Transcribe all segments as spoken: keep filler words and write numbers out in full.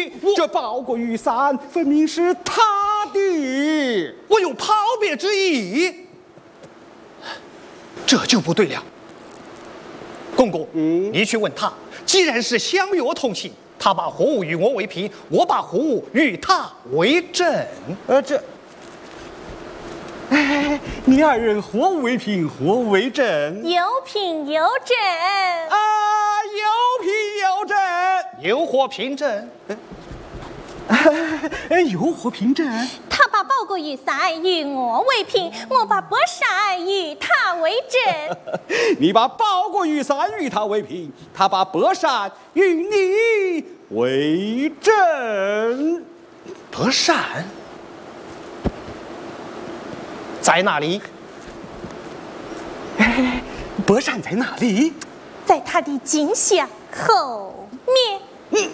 你，这包裹雨伞分明是他的， 我有抛别之意。这就不对了。公公，嗯，你去问他，既然是相约同行，他把货物与我为凭，我把货物与他为证。 呃，这，哎，你二人何为凭，何为证？ 有凭有证啊，有凭有证， 有何凭证？ 哎，有何凭证？ 他把包裹雨伞与我为凭，我把薄扇与他为证。 你把包裹雨伞与他为凭，他把薄扇与你为证。 薄扇在哪里？ 哎，薄扇在哪里？ 在他的颈项后面。 嗯。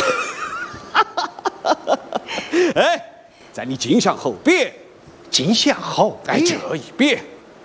哎，在你颈项后边， 颈项后哎，这一边。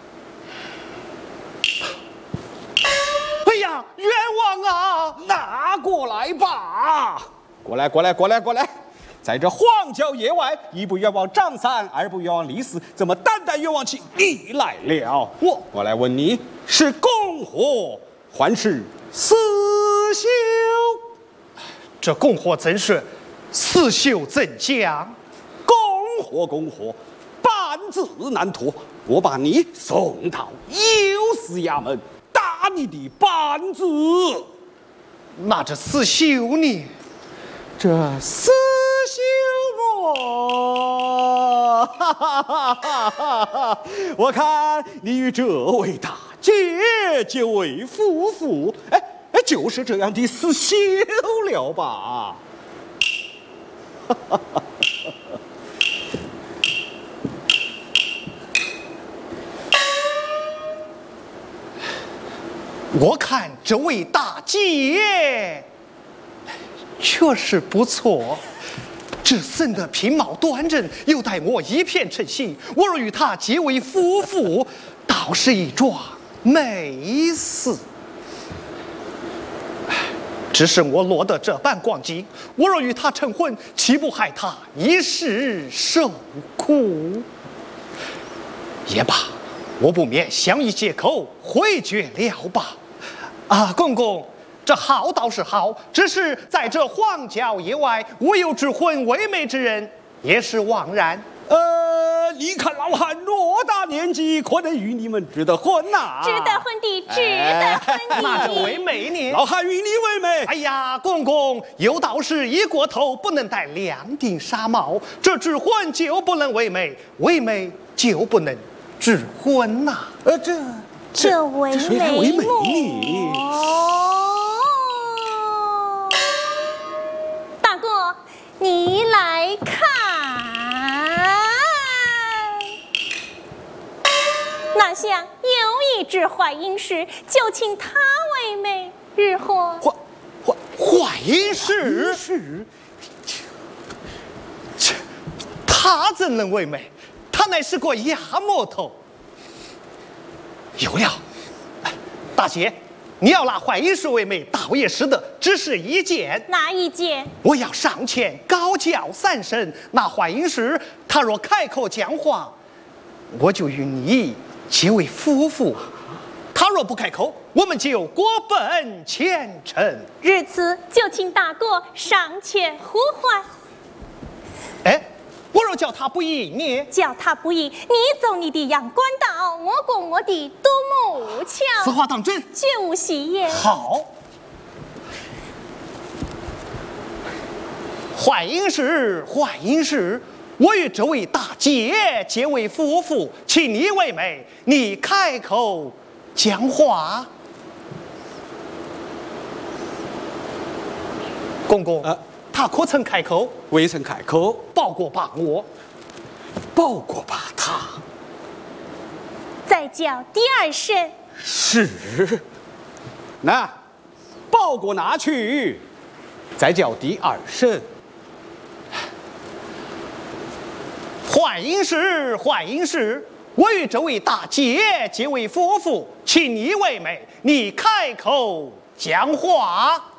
哎呀，冤枉啊！ 拿过来吧，过来，过来，过来，过来。在这荒郊野外，一不冤枉张三，二不冤枉李四，怎么单单冤枉起你来了？我我来问你，是供货还是私修？ 这供货怎是私修怎讲？ 供货供货，半字难脱。我把你送到右司衙门，打你的半字。 那这私修呢？ 这私修么？哈哈哈哈哈哈！我看你与这位大姐结为夫妇，哎哎，就是这样的私修了吧？哈哈哈哈！ 我看这位大姐确实不错，这生得品貌端正，又待我一片称心。我若与她结为夫妇，倒是一桩美事。只是我落得这般光景，我若与她成婚，岂不害她一世受苦？也罢，我不免相依借口回绝了吧。啊，公公，这好倒是好，只是在这荒郊野外，我有指婚为媒之人，也是枉然。 呃，你看老汉偌大年纪，可能与你们指得婚呐、啊？ 指得婚的，指得婚的。 那这为媒呢？ 老汉与你为媒。 哎呀，公公，有道是一过头不能戴两顶纱帽，这指婚就不能为媒，为媒就不能指婚呐、啊。 呃，这这为媒为媒呢？ 大哥，你来看。哪想有一只坏阴使，就请他为媒，日后坏坏坏阴使， 是， 他怎能为媒？他乃是个衙门头。有了，大姐，你要拿坏阴使为媒，倒也是的，只是一件。 哪一件？ 我要上前高叫三声，那坏阴使他若开口讲话，我就与你结为夫妇；他若不开口，我们就各奔前程。 日此就请大哥上前呼唤。 哎，我若叫他不依呢？ 叫他不依，你走你的阳关道，我过我的独木桥。 此话当真？ 绝无戏言。 好。坏阴使，坏阴使，我与这位大姐结为夫妇，请你为媒，你开口讲话。公公， 呃， 他可曾开口？ 未曾开口， 报过把我， 报过把他。 再叫第二声。 是。那报过拿去，再叫第二声。 坏阴使，坏阴使，我与这位大姐结为夫妇，请你为媒，你开口讲话。